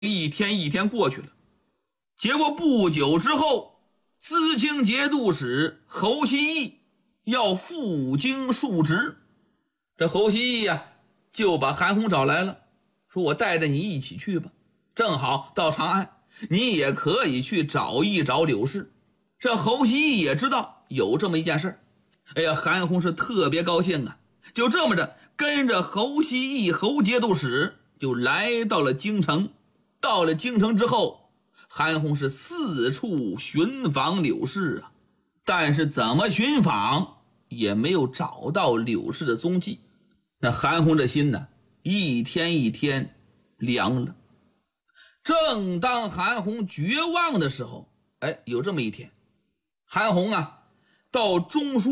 一天一天过去了，结果不久之后，司清节度使侯希义要赴京述职。这侯希义呀，就把韩红找来了，说我带着你一起去吧，正好到长安，你也可以去找一找柳氏。这侯希义也知道有这么一件事，哎呀，韩红是特别高兴啊，就这么着跟着侯希义侯节度使就来到了京城。到了京城之后，韩红是四处寻访柳氏啊，但是怎么寻访也没有找到柳氏的踪迹。那韩红的心呢，一天一天凉了。正当韩红绝望的时候，有这么一天，韩红啊到中书